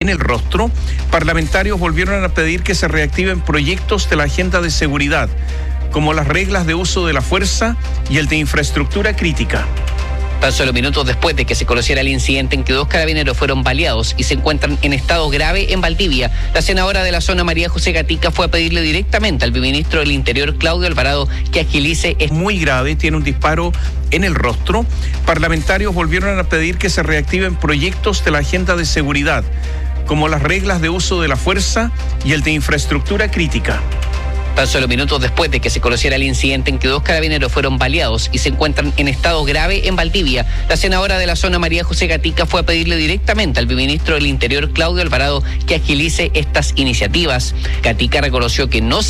en el rostro, parlamentarios volvieron a pedir que se reactiven proyectos de la agenda de seguridad, como las reglas de uso de la fuerza y el de infraestructura crítica. Tan solo minutos después de que se conociera el incidente en que 2 carabineros fueron baleados y se encuentran en estado grave en Valdivia, la senadora de la zona, María José Gatica, fue a pedirle directamente al viceministro del Interior, Claudio Alvarado, que agilice. Es muy grave, tiene un disparo en el rostro. Parlamentarios volvieron a pedir que se reactiven proyectos de la agenda de seguridad, como las reglas de uso de la fuerza y el de infraestructura crítica. Tan solo minutos después de que se conociera el incidente en que 2 carabineros fueron baleados y se encuentran en estado grave en Valdivia, la senadora de la zona, María José Gatica, fue a pedirle directamente al viceministro del Interior, Claudio Alvarado, que agilice estas iniciativas. Gatica reconoció que no